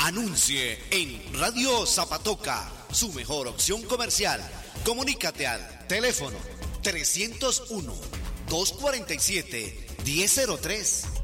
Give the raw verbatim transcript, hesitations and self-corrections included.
Anuncie en Radio Zapatoca, su mejor opción comercial. Comunícate al teléfono trescientos uno, doscientos cuarenta y siete, diez cero tres.